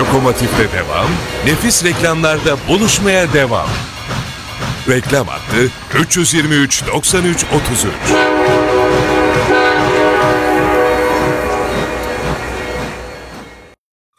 lokomotifte devam, nefis reklamlarda buluşmaya devam. Reklam hattı 323 93 33.